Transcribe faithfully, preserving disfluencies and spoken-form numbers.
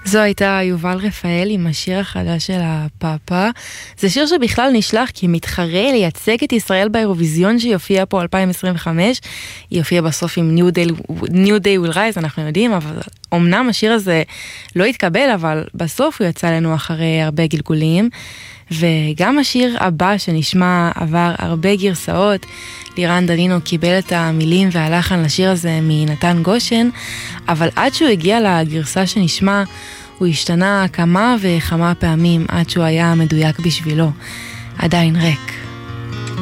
זו הייתה יובל רפאל עם השיר החדש של הפאפה. זה שיר שבכלל נשלח כי מתחרה לייצג את ישראל באירוויזיון שיופיע פה אלפיים עשרים וחמש. היא יופיע בסוף עם New Day, New Day Will Rise, אנחנו יודעים, אבל אמנם השיר הזה לא התקבל, אבל בסוף הוא יצא לנו אחרי הרבה גלגולים. וגם השיר הבא שנשמע עבר הרבה גרסאות. לירן דנינו קיבל את המילים והלחן לשיר הזה מנתן גושן, אבל עד שהוא הגיע לגרסה שנשמע, הוא השתנה כמה וכמה פעמים עד שהוא היה מדויק בשבילו. עדיין ריק.